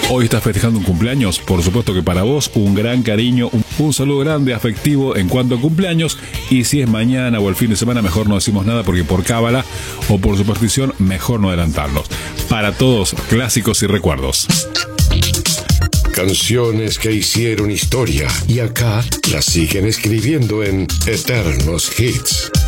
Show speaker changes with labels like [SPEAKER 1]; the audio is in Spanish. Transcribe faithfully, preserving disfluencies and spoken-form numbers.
[SPEAKER 1] Hoy estás festejando un cumpleaños, por supuesto que para vos un gran cariño, un, un saludo grande, afectivo en cuanto a cumpleaños, y si es mañana o el fin de semana mejor no decimos nada porque por cábala o por superstición mejor no adelantarlos. Para todos, clásicos y recuerdos.
[SPEAKER 2] Canciones que hicieron historia y acá las siguen escribiendo en Eternos Hits.